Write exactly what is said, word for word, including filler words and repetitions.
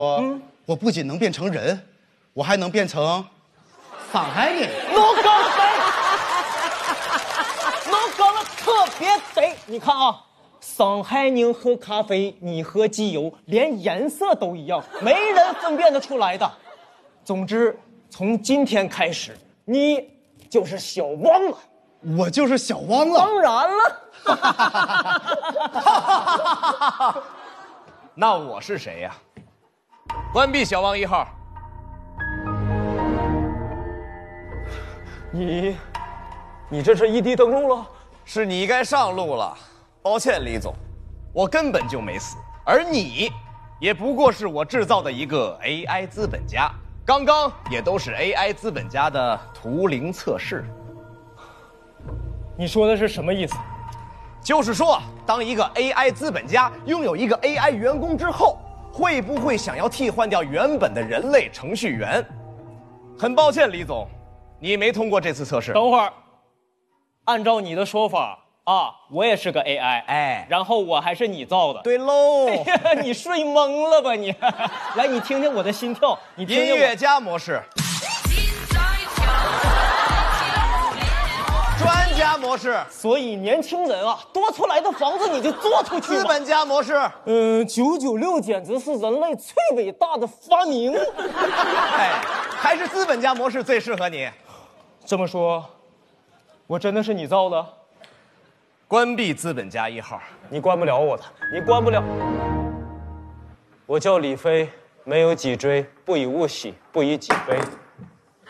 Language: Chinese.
我、嗯、我不仅能变成人，我还能变成上海人。 我讲的对，我讲的特别对。你看啊，上海人喝咖啡，你喝机油，连颜色都一样，没人分辨得出来的。总之，从今天开始，你就是小汪了。 我就是小汪了。 当然了。 那我是谁呀？关闭小汪一号。 你，你这是异地登录了？ 是你该上路了。抱歉，李总，我根本就没死，而你，也不过是我制造的一个 A I 资本家。刚刚也都是 A I 资本家的图灵测试。 你说的是什么意思？ 就是说，当一个 A I 资本家拥有一个 A I 员工之后，会不会想要替换掉原本的人类程序员？很抱歉，李总，你没通过这次测试。 等会儿，按照你的说法啊，我也是个 A I， 哎， 然后我还是你造的。 对喽。 哎呀，你睡懵了吧你？来，你听听我的心跳，你听听音乐家模式。专家模式。 所以年轻人啊，多出来的房子你就做出去吧。 资本家模式。 嗯，九九六简直是人类最伟大的发明。 哎，还是资本家模式最适合你。 这么说，我真的是你造的？ 关闭资本家一号。 你关不了我的，你关不了。我叫李飞，没有脊椎，不以物喜，不以己悲。